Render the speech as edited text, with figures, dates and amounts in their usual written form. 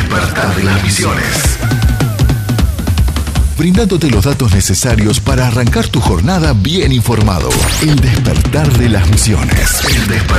despertar de las misiones. Brindándote los datos necesarios para arrancar tu jornada bien informado. El despertar de las misiones. El despertar.